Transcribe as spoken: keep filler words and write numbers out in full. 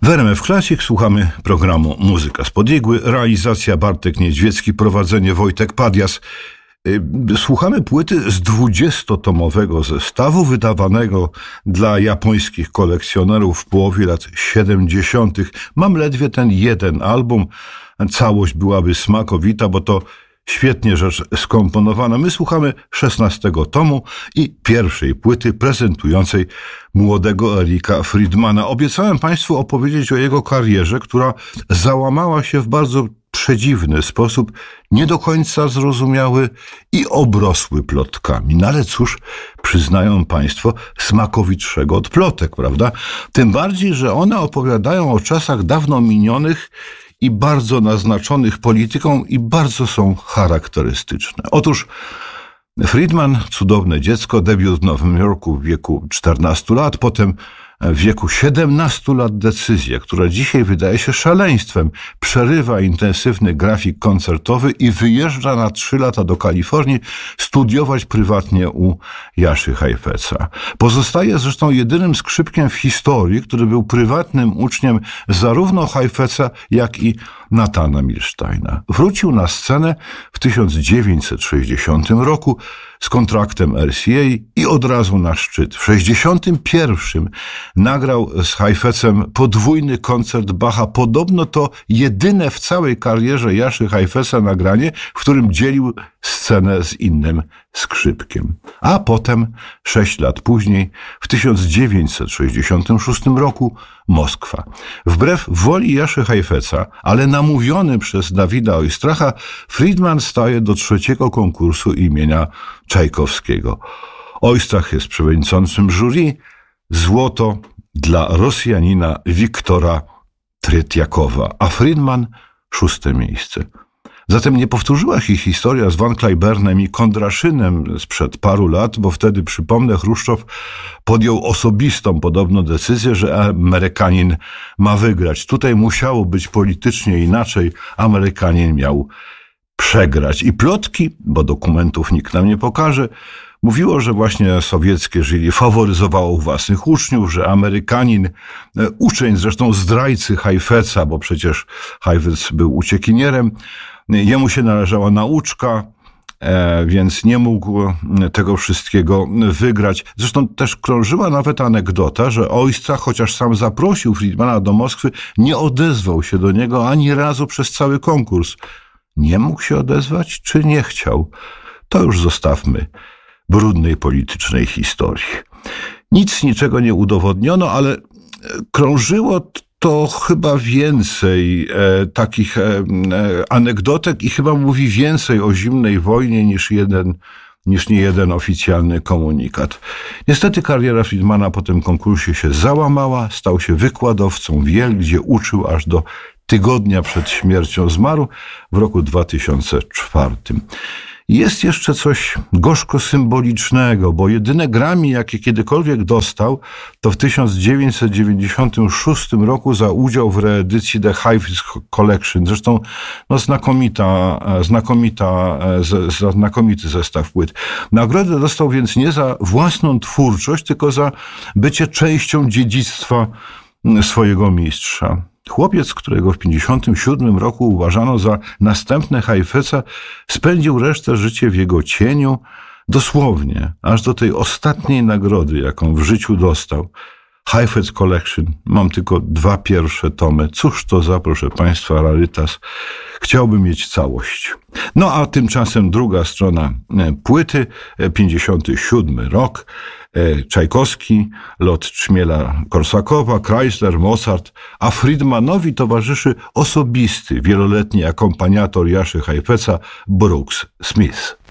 W R M F Classic słuchamy programu Muzyka spod igły, realizacja Bartek Niedźwiecki, prowadzenie Wojtek Padias. Słuchamy płyty z dwudziestotomowego zestawu wydawanego dla japońskich kolekcjonerów w połowie lat siedemdziesiątych. Mam ledwie ten jeden album. Całość byłaby smakowita, bo to świetnie rzecz skomponowana. My słuchamy szesnastego tomu i pierwszej płyty prezentującej młodego Erika Friedmana. Obiecałem Państwu opowiedzieć o jego karierze, która załamała się w bardzo przedziwny sposób, nie do końca zrozumiały i obrosły plotkami. No ale cóż, przyznają Państwo, smakowitszego od plotek, prawda? Tym bardziej, że one opowiadają o czasach dawno minionych i bardzo naznaczonych polityką i bardzo są charakterystyczne. Otóż Friedman, cudowne dziecko, debiut w Nowym Jorku w wieku czternastu lat, potem w wieku siedemnastu lat decyzja, która dzisiaj wydaje się szaleństwem, przerywa intensywny grafik koncertowy i wyjeżdża na trzy lata do Kalifornii studiować prywatnie u Jaszy Heifetza. Pozostaje zresztą jedynym skrzypkiem w historii, który był prywatnym uczniem zarówno Heifetza, jak i Nathana Milsteina. Wrócił na scenę w tysiąc dziewięćset sześćdziesiątym roku z kontraktem R C A i od razu na szczyt. W sześćdziesiątym pierwszym nagrał z Heifetzem podwójny koncert Bacha. Podobno to jedyne w całej karierze Jaszy Heifetza nagranie, w którym dzielił scenę z innym skrzypkiem. A potem, sześć lat później, w tysiąc dziewięćset sześćdziesiątym szóstym roku, Moskwa. Wbrew woli Jaszy Heifetza, ale namówiony przez Dawida Oistracha, Friedman staje do trzeciego konkursu imienia Czajkowskiego. Oistrach jest przewodniczącym jury. Złoto dla Rosjanina Wiktora Tretjakowa, a Friedman szóste miejsce. Zatem nie powtórzyła się historia z Van Cliburnem i Kondraszynem sprzed paru lat, bo wtedy, przypomnę, Chruszczow podjął osobistą podobno decyzję, że Amerykanin ma wygrać. Tutaj musiało być politycznie inaczej. Amerykanin miał przegrać. I plotki, bo dokumentów nikt nam nie pokaże, mówiło, że właśnie sowieckie jury faworyzowało własnych uczniów, że Amerykanin, uczeń zresztą zdrajcy Heifetza, bo przecież Heifetz był uciekinierem, jemu się należała nauczka, więc nie mógł tego wszystkiego wygrać. Zresztą też krążyła nawet anegdota, że Oistrach, chociaż sam zaprosił Friedmana do Moskwy, nie odezwał się do niego ani razu przez cały konkurs. Nie mógł się odezwać, czy nie chciał? To już zostawmy brudnej politycznej historii. Nic niczego nie udowodniono, ale krążyło to chyba więcej e, takich e, anegdotek i chyba mówi więcej o zimnej wojnie niż jeden, niż nie jeden oficjalny komunikat. Niestety kariera Friedmana po tym konkursie się załamała, stał się wykładowcą w Yale, gdzie uczył aż do tygodnia przed śmiercią. Zmarł w roku dwa tysiące czwartym. Jest jeszcze coś gorzko symbolicznego, bo jedyne Grammy, jakie kiedykolwiek dostał, to w tysiąc dziewięćset dziewięćdziesiątym szóstym roku za udział w reedycji The Heifetz Collection. Zresztą no, znakomita, znakomita, znakomity zestaw płyt. Nagrodę dostał więc nie za własną twórczość, tylko za bycie częścią dziedzictwa swojego mistrza. Chłopiec, którego w pięćdziesiątym siódmym roku uważano za następnę Heifetza, spędził resztę życia w jego cieniu, dosłownie, aż do tej ostatniej nagrody, jaką w życiu dostał. Heifetz Collection. Mam tylko dwa pierwsze tomy. Cóż to za, proszę Państwa, rarytas. Chciałbym mieć całość. No a tymczasem druga strona płyty, pięćdziesiąty siódmy rok. Czajkowski, lot Trzmiela Korsakowa, Chrysler, Mozart, a Friedmanowi towarzyszy osobisty, wieloletni akompaniator Jaszy Heifetza, Brooks Smith.